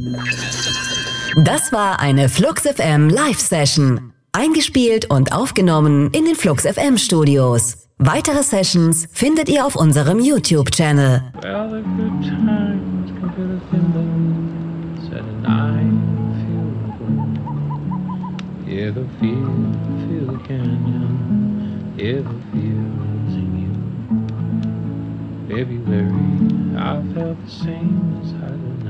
Das war eine Flux FM Live-Session. Eingespielt und aufgenommen in den Flux FM Studios. Weitere Sessions findet ihr auf unserem YouTube-Channel. Well, the good times come to the windows at a night feel the yeah, the feel the canyon, yeah, the feels in you. February, I felt the same as I did.